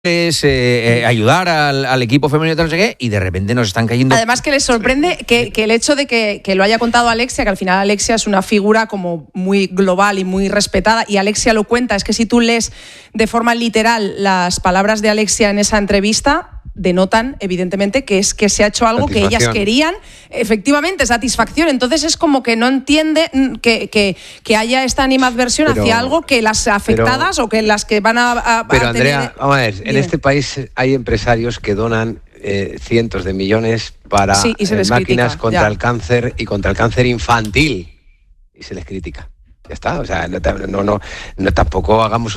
es ayudar al equipo femenino, no sé qué, y de repente nos están cayendo. Además que les sorprende que el hecho de que lo haya contado Alexia, que al final Alexia es una figura como muy global y muy respetada, y Alexia lo cuenta, es que si tú lees de forma literal las palabras de Alexia en esa entrevista, denotan evidentemente que se ha hecho algo que ellas querían, efectivamente, satisfacción. Entonces es como que no entiende que haya esta animadversión hacia algo que las afectadas o que las que van a pero a tener... Andrea, vamos a ver, en este país hay empresarios que donan cientos de millones para máquinas contra el cáncer y contra el cáncer infantil, y se les critica. Ya está, o sea, no tampoco hagamos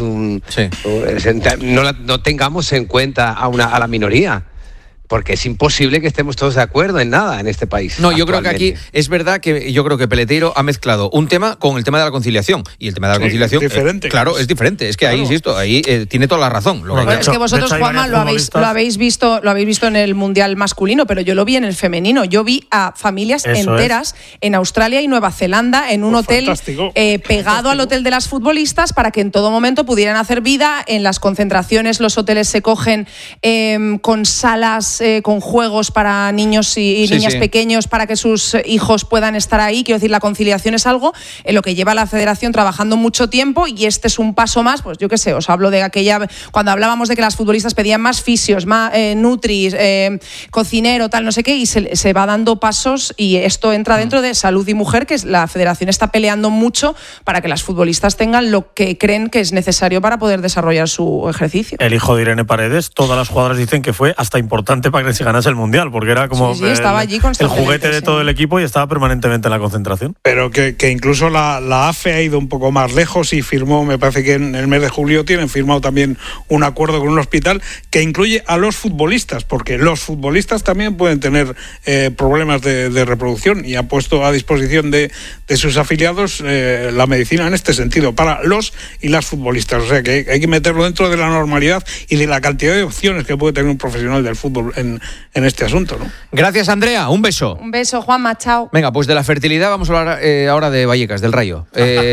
no tengamos en cuenta a la minoría, porque es imposible que estemos todos de acuerdo en nada en este país. No, yo creo que aquí es verdad que yo creo que Peleteiro ha mezclado un tema con el tema de la conciliación, y el tema de la conciliación es diferente. Claro, es diferente, es que ahí, insisto, ahí tiene toda la razón. Es que vosotros, Juanma, lo habéis visto en el Mundial masculino, pero yo lo vi en el femenino. Yo vi a familias enteras en Australia y Nueva Zelanda en un hotel pegado al hotel de las futbolistas para que en todo momento pudieran hacer vida. En las concentraciones los hoteles se cogen con salas, con juegos para niños y niñas pequeños para que sus hijos puedan estar ahí. Quiero decir, la conciliación es algo en lo que lleva la Federación trabajando mucho tiempo, y este es un paso más. Pues yo qué sé, os hablo de aquella, cuando hablábamos de que las futbolistas pedían más fisios, más nutris, cocinero, tal, no sé qué, y se va dando pasos, y esto entra dentro de salud y mujer, que la Federación está peleando mucho para que las futbolistas tengan lo que creen que es necesario para poder desarrollar su ejercicio. El hijo de Irene Paredes, todas las jugadoras dicen que fue hasta importante para que se ganase el Mundial, porque era como estaba allí el juguete de todo el equipo, y estaba permanentemente en la concentración. Pero que incluso la AFE ha ido un poco más lejos y firmó, me parece que en el mes de julio tienen firmado también un acuerdo con un hospital que incluye a los futbolistas, porque los futbolistas también pueden tener problemas de reproducción, y ha puesto a disposición de sus afiliados la medicina en este sentido, para los y las futbolistas. O sea que hay que meterlo dentro de la normalidad y de la cantidad de opciones que puede tener un profesional del fútbol en este asunto, ¿no? Gracias, Andrea. Un beso. Un beso, Juanma. Chao. Venga, pues de la fertilidad vamos a hablar ahora de Vallecas, del Rayo.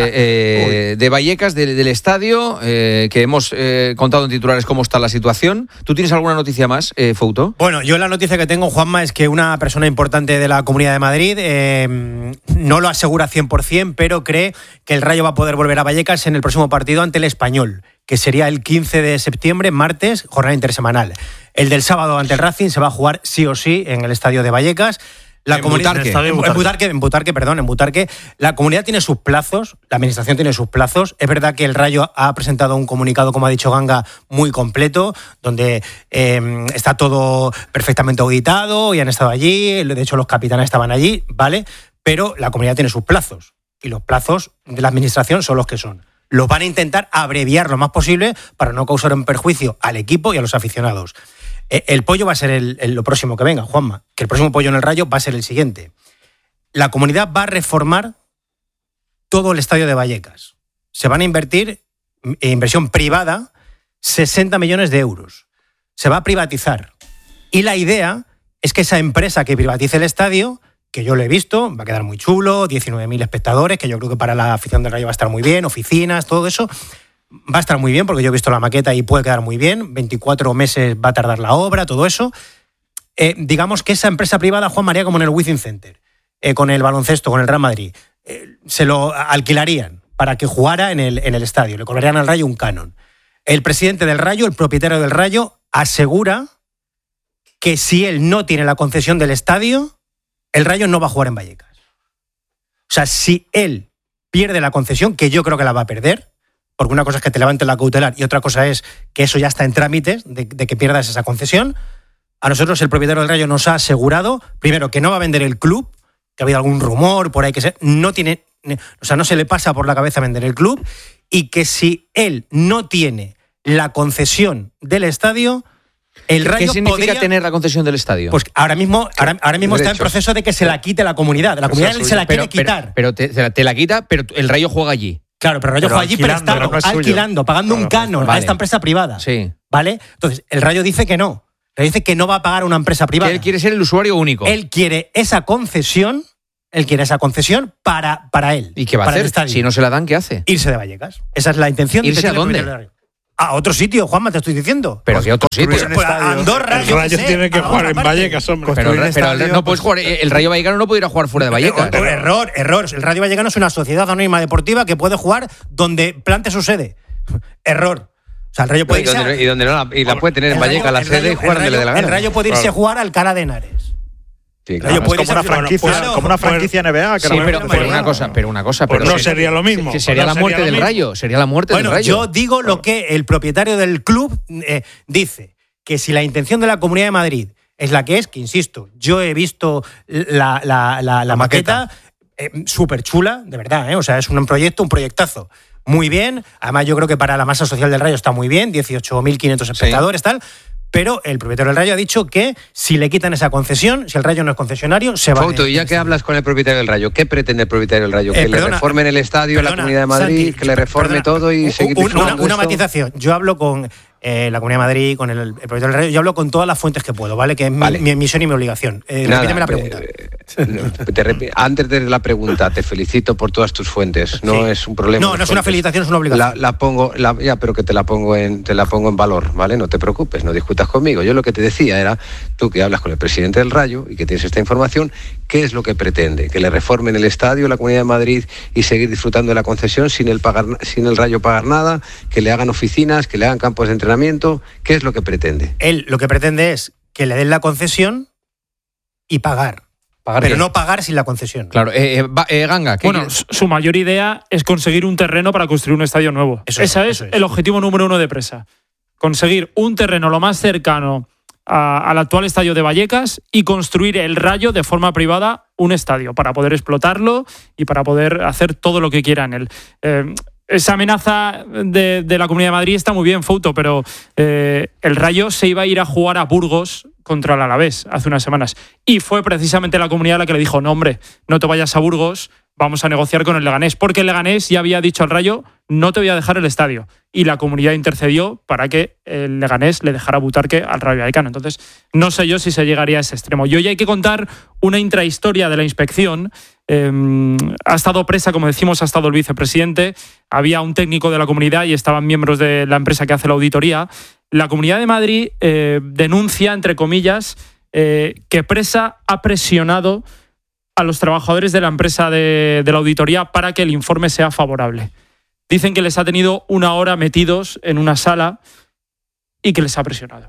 De Vallecas, del estadio, que hemos contado en titulares cómo está la situación. ¿Tú tienes alguna noticia más, Fouto? Bueno, yo la noticia que tengo, Juanma, es que una persona importante de la Comunidad de Madrid no lo asegura 100%, pero cree que el Rayo va a poder volver a Vallecas en el próximo partido ante el Español, que sería el 15 de septiembre, martes, jornada intersemanal. El del sábado ante el Racing se va a jugar sí o sí en el estadio de Vallecas. En Butarque. La comunidad tiene sus plazos, la administración tiene sus plazos. Es verdad que el Rayo ha presentado un comunicado, como ha dicho Ganga, muy completo, donde está todo perfectamente auditado y han estado allí. De hecho, los capitanes estaban allí, ¿vale? Pero la comunidad tiene sus plazos, y los plazos de la administración son los que son. Los van a intentar abreviar lo más posible para no causar un perjuicio al equipo y a los aficionados. El pollo va a ser lo próximo que venga, Juanma, que el próximo pollo en el Rayo va a ser el siguiente. La comunidad va a reformar todo el estadio de Vallecas. Se van a invertir, inversión privada, 60 millones de euros. Se va a privatizar. Y la idea es que esa empresa que privatice el estadio, que yo lo he visto, va a quedar muy chulo, 19.000 espectadores, que yo creo que para la afición del Rayo va a estar muy bien, oficinas, todo eso, va a estar muy bien, porque yo he visto la maqueta y puede quedar muy bien, 24 meses va a tardar la obra, todo eso. Digamos que esa empresa privada, Juan María, como en el Wizzing Center, con el baloncesto, con el Real Madrid, se lo alquilarían para que jugara en el estadio, le cobrarían al Rayo un canon. El presidente del Rayo, el propietario del Rayo, asegura que si él no tiene la concesión del estadio, el Rayo no va a jugar en Vallecas. O sea, si él pierde la concesión, que yo creo que la va a perder, porque una cosa es que te levanten la cautelar y otra cosa es que eso ya está en trámites de que pierdas esa concesión, a nosotros el propietario del Rayo nos ha asegurado, primero, que no va a vender el club, que ha habido algún rumor por ahí que no se le pasa por la cabeza vender el club, y que si él no tiene la concesión del estadio, el Rayo ¿Qué significa podría tener la concesión del estadio? Pues ahora mismo está en proceso de que se la quite la comunidad. La comunidad se la quiere quitar. Pero te la quita, pero el Rayo juega allí. Claro, pero el Rayo juega allí prestado, alquilando, pagando un canon a esta empresa privada. Sí. ¿Vale? Entonces, el Rayo dice que no. Le dice que no va a pagar una empresa privada. Él quiere ser el usuario único. Él quiere esa concesión para él. ¿Y qué va a hacer? Si no se la dan, ¿qué hace? Irse de Vallecas. Esa es la intención. ¿Irse a dónde? A otro sitio, Juanma, te estoy diciendo. ¿Pero qué otro sitio? Pues a Andorra. El Rayo tiene que jugar en Vallecas, hombre. Pero no puedes jugar. El Rayo Vallecano no puede ir a jugar fuera de Vallecas. Error. El Rayo Vallecano es una sociedad anónima deportiva que puede jugar donde plante su sede. Error. O sea, el Rayo puede irse la puede tener en Vallecas la sede y jugar donde le dé la gana. El Rayo puede irse a jugar al Alcalá de Henares. Sí, claro. Es como una franquicia NBA. Sí, pero una cosa. Pues no sería lo mismo. Sería la muerte del Rayo. Sería la muerte del Rayo. Yo digo lo que el propietario del club dice, que si la intención de la Comunidad de Madrid es la que es, que insisto, yo he visto la maqueta súper chula, de verdad, o sea, es un proyectazo. Muy bien, además yo creo que para la masa social del Rayo está muy bien, 18.500 espectadores, tal. Pero el propietario del Rayo ha dicho que si le quitan esa concesión, si el Rayo no es concesionario, se va. Fouto, y ya que hablas con el propietario del Rayo, ¿qué pretende el propietario del Rayo? ¿Que le reformen el estadio, la Comunidad de Madrid, Santi, que le reforme todo y seguir disfrutando una matización. Yo hablo con la Comunidad de Madrid, con el propietario del Rayo, yo hablo con todas las fuentes que puedo, ¿vale? Que es mi misión y mi obligación. Repíteme la pregunta. Antes de la pregunta, te felicito por todas tus fuentes. No es un problema. No es una felicitación, es una obligación. Pero que te la pongo en valor, ¿vale? No te preocupes, no discutas conmigo. Yo lo que te decía era, tú que hablas con el presidente del Rayo y que tienes esta información, ¿qué es lo que pretende? ¿Que le reformen el estadio, la Comunidad de Madrid y seguir disfrutando de la concesión sin el Rayo pagar nada? ¿Que le hagan oficinas, que le hagan campos de entrenamiento? ¿Qué es lo que pretende? Él lo que pretende es que le den la concesión y pagar. Pero no pagar sin la concesión. Claro. Ganga. Bueno, su mayor idea es conseguir un terreno para construir un estadio nuevo. Ese es el objetivo número 1 de Presa. Conseguir un terreno lo más cercano al actual estadio de Vallecas y construir el Rayo de forma privada un estadio para poder explotarlo y para poder hacer todo lo que quiera en él. Esa amenaza de la Comunidad de Madrid está muy bien, Fouto, pero el Rayo se iba a ir a jugar a Burgos contra el Alavés hace unas semanas. Y fue precisamente la Comunidad la que le dijo, no, hombre, no te vayas a Burgos, vamos a negociar con el Leganés. Porque el Leganés ya había dicho al Rayo, no te voy a dejar el estadio. Y la Comunidad intercedió para que el Leganés le dejara Butarque al Rayo Vallecano. Entonces, no sé yo si se llegaría a ese extremo. Y hoy hay que contar una intrahistoria de la inspección. Ha estado Presa, como decimos, ha estado el vicepresidente, había un técnico de la Comunidad y estaban miembros de la empresa que hace la auditoría. La Comunidad de Madrid denuncia, entre comillas, que Presa ha presionado a los trabajadores de la empresa de la auditoría para que el informe sea favorable. Dicen que les ha tenido 1 hora metidos en una sala y que les ha presionado.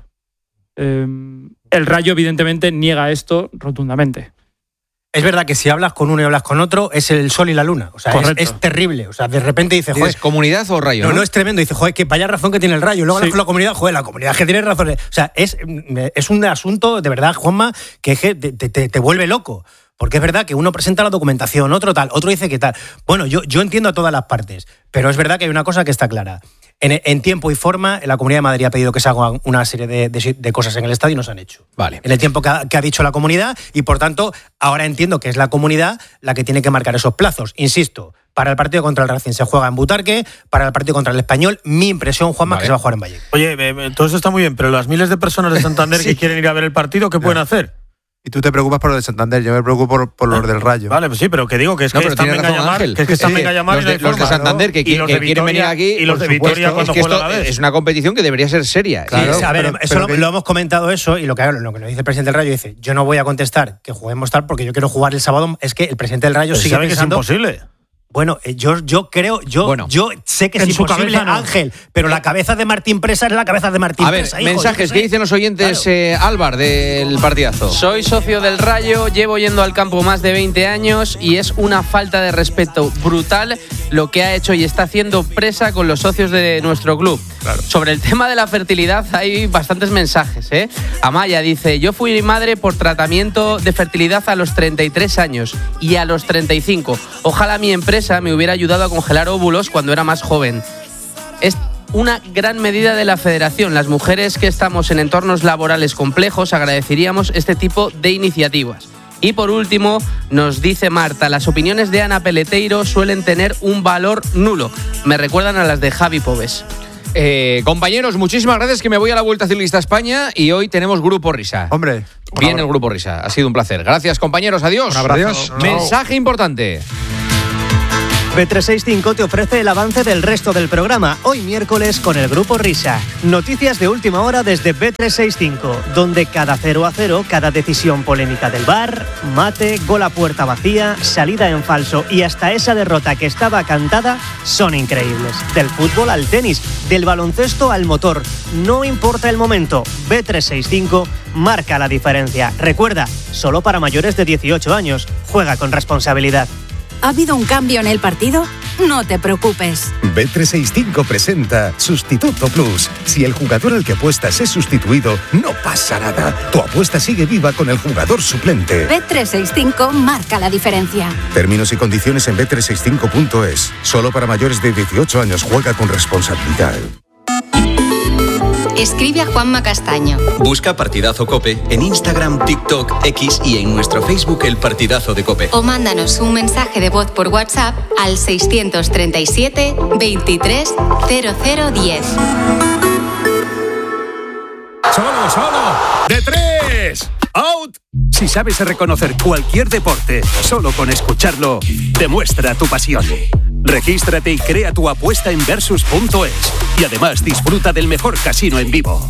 El Rayo, evidentemente, niega esto rotundamente. Es verdad que si hablas con uno y hablas con otro, es el sol y la luna. O sea, es terrible. O sea, de repente dices, joder. ¿Es Comunidad o Rayo? No, es tremendo. Dice, joder, que vaya razón que tiene el Rayo. Luego hablas con la Comunidad, joder, la Comunidad que tiene razón. O sea, es un asunto, de verdad, Juanma, que te vuelve loco. Porque es verdad que uno presenta la documentación, otro tal, otro dice que tal. Bueno, yo entiendo a todas las partes, pero es verdad que hay una cosa que está clara. En tiempo y forma, la Comunidad de Madrid ha pedido que se hagan una serie de cosas en el estadio y no se han hecho. Vale. En el tiempo que ha dicho la Comunidad, y por tanto, ahora entiendo que es la Comunidad la que tiene que marcar esos plazos. Insisto, para el partido contra el Racing se juega en Butarque, para el partido contra el Español, mi impresión, Juanma, que se va a jugar en Vallecas. Oye, todo eso está muy bien, pero las miles de personas de Santander que quieren ir a ver el partido, ¿qué pueden hacer? Y tú te preocupas por lo de Santander, yo me preocupo por los del Rayo. Vale, pues sí, pero que digo que es que están venga a llamar, que están venga a llamar los de Santander que quieren venir aquí y los de Vitoria cuando juega la vez. Es una competición que debería ser seria. Claro, sí, a ver, lo hemos comentado eso y lo que nos dice el presidente del Rayo dice, yo no voy a contestar que juguemos tal porque yo quiero jugar el sábado. Es que el presidente del Rayo sigue pensando que es imposible. Bueno, yo creo, yo sé que es imposible, cabeza, no. Ángel, pero la cabeza de Martín Presa es la cabeza de Martín Presa. A ver, mensajes, ¿qué dicen los oyentes, claro. Álvar, del partidazo? Soy socio del Rayo, llevo yendo al campo más de 20 años y es una falta de respeto brutal lo que ha hecho y está haciendo Presa con los socios de nuestro club. Claro. Sobre el tema de la fertilidad hay bastantes mensajes, ¿eh? Amaya dice, yo fui madre por tratamiento de fertilidad a los 33 años y a los 35. Ojalá mi empresa me hubiera ayudado a congelar óvulos cuando era más joven. Es una gran medida de la federación. Las mujeres que estamos en entornos laborales complejos agradeceríamos este tipo de iniciativas. Y por último, nos dice Marta, las opiniones de Ana Peleteiro suelen tener un valor nulo. Me recuerdan a las de Javi Pobes. Compañeros, muchísimas gracias, que me voy a la Vuelta Ciclista España y hoy tenemos Grupo Risa. Hombre. Bien el Grupo Risa, ha sido un placer. Gracias, compañeros, adiós. Un abrazo. Adiós. Mensaje importante. Bet365 te ofrece el avance del resto del programa, hoy miércoles con el Grupo Risa. Noticias de última hora desde Bet365, donde cada 0-0, cada decisión polémica del VAR, mate, gol a puerta vacía, salida en falso y hasta esa derrota que estaba cantada son increíbles. Del fútbol al tenis, del baloncesto al motor, no importa el momento, Bet365 marca la diferencia. Recuerda, solo para mayores de 18 años. Juega con responsabilidad. ¿Ha habido un cambio en el partido? No te preocupes. Bet365 presenta Sustituto Plus. Si el jugador al que apuestas es sustituido, no pasa nada. Tu apuesta sigue viva con el jugador suplente. Bet365 marca la diferencia. Términos y condiciones en bet365.es. Solo para mayores de 18 años. Juega con responsabilidad. Escribe a Juanma Castaño. Busca Partidazo COPE en Instagram, TikTok, X y en nuestro Facebook El Partidazo de COPE. O mándanos un mensaje de voz por WhatsApp al 637 23 0010. ¡Solo! ¡De tres! ¡Out! Si sabes reconocer cualquier deporte solo con escucharlo, demuestra tu pasión. Regístrate y crea tu apuesta en Versus.es. Y además disfruta del mejor casino en vivo.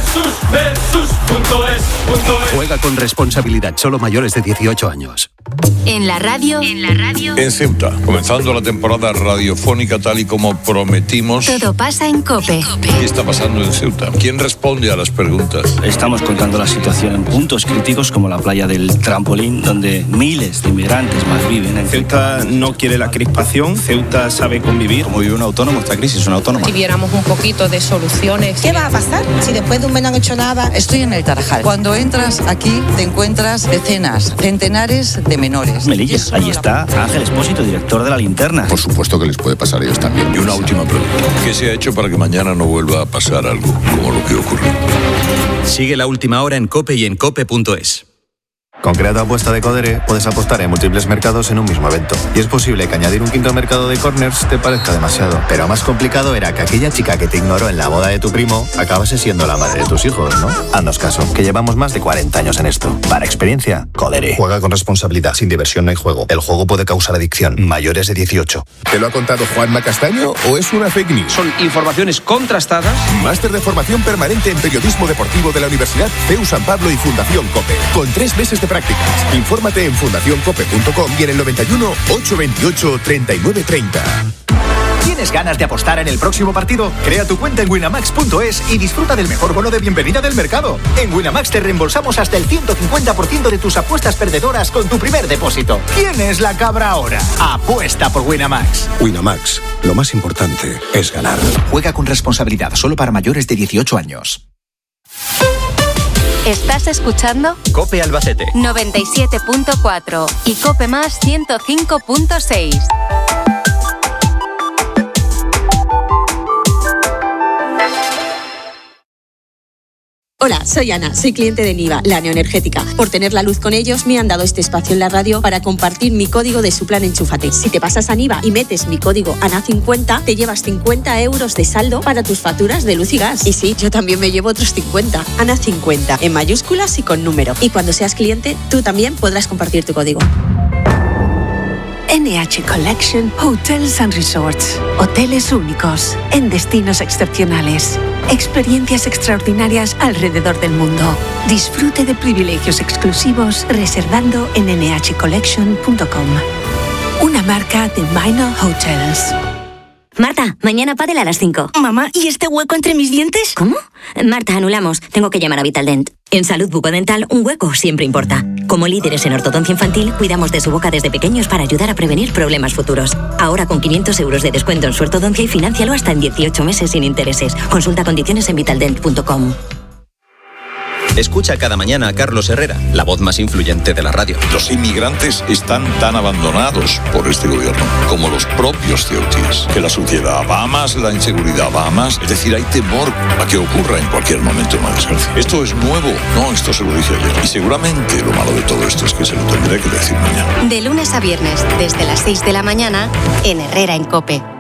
Versus.es. Juega con responsabilidad, solo mayores de 18 años. En la radio. En Ceuta, comenzando la temporada radiofónica tal y como prometimos. Todo pasa en COPE. ¿Qué está pasando en Ceuta? ¿Quién responde a las preguntas? Estamos contando la situación en puntos críticos como la playa del Trampolín, donde miles de inmigrantes más viven. Ceuta no quiere la crispación, Ceuta sabe convivir. Como vive un autónomo, esta crisis es una autónoma. Si viéramos un poquito de soluciones. ¿Qué va a pasar si después de un mes no han hecho nada? Estoy en el Tarajal. Cuando entras aquí te encuentras decenas, centenares de menores. Melilla, allí está Ángel Espósito, director de La Linterna. Por supuesto que les puede pasar a ellos también. Y una última pregunta. ¿Qué se ha hecho para que mañana no vuelva a pasar algo como lo que ocurrió? Sigue La Última Hora en COPE y en COPE.es. Con Crea tu apuesta de Codere puedes apostar en múltiples mercados en un mismo evento. Y es posible que añadir un quinto mercado de corners te parezca demasiado. Pero más complicado era que aquella chica que te ignoró en la boda de tu primo acabase siendo la madre de tus hijos, ¿no? Haznos caso, que llevamos más de 40 años en esto. Para experiencia, Codere. Juega con responsabilidad. Sin diversión no hay juego. El juego puede causar adicción. Mayores de 18. ¿Te lo ha contado Juanma Castaño o es una fake news? Son informaciones contrastadas. Máster de formación permanente en periodismo deportivo de la Universidad CEU San Pablo y Fundación COPE. Con 3 meses de prácticas. Infórmate en fundacioncope.com y en el 91 828 3930. ¿Tienes ganas de apostar en el próximo partido? Crea tu cuenta en Winamax.es y disfruta del mejor bono de bienvenida del mercado. En Winamax te reembolsamos hasta el 150% de tus apuestas perdedoras con tu primer depósito. ¿Quién es la cabra ahora? Apuesta por Winamax. Winamax, lo más importante es ganar. Juega con responsabilidad, solo para mayores de 18 años. ¿Estás escuchando? COPE Albacete 97.4 y COPE Más 105.6. Hola, soy Ana, soy cliente de Niva, la neoenergética. Por tener la luz con ellos me han dado este espacio en la radio para compartir mi código de su plan Enchúfate. Si te pasas a Niva y metes mi código ANA50, te llevas 50 euros de saldo para tus facturas de luz y gas. Y sí, yo también me llevo otros 50. ANA50, en mayúsculas y con número. Y cuando seas cliente, tú también podrás compartir tu código. NH Collection Hotels and Resorts. Hoteles únicos, en destinos excepcionales. Experiencias extraordinarias alrededor del mundo. Disfrute de privilegios exclusivos reservando en nhcollection.com. Una marca de Minor Hotels. Marta, mañana pádel a las 5. Mamá, ¿y este hueco entre mis dientes? ¿Cómo? Marta, anulamos. Tengo que llamar a Vitaldent. En salud bucodental, un hueco siempre importa. Como líderes en ortodoncia infantil, cuidamos de su boca desde pequeños para ayudar a prevenir problemas futuros. Ahora con 500 euros de descuento en su ortodoncia y financialo hasta en 18 meses sin intereses. Consulta condiciones en vitaldent.com. Escucha cada mañana a Carlos Herrera, la voz más influyente de la radio. Los inmigrantes están tan abandonados por este gobierno como los propios ceutíes. Que la suciedad va más, la inseguridad va más. Es decir, hay temor a que ocurra en cualquier momento una desgracia. Esto es nuevo. No, esto se lo dije ayer. Y seguramente lo malo de todo esto es que se lo tendré que decir mañana. De lunes a viernes, desde las 6 de la mañana, en Herrera en COPE.